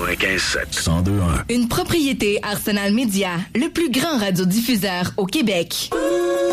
95.7. 102.1. Une propriété Arsenal Média, le plus grand radiodiffuseur au Québec.